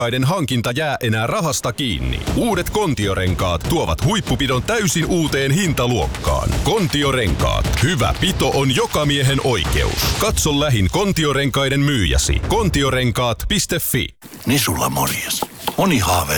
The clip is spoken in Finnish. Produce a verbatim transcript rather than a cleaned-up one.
Kontiorenkaiden hankinta jää enää rahasta kiinni. Uudet Kontiorenkaat tuovat huippupidon täysin uuteen hintaluokkaan. Kontiorenkaat. Hyvä pito on joka miehen oikeus. Katso lähin Kontiorenkaiden myyjäsi. kontiorenkaat piste fi. Nisulla morjes. Moni haaveilee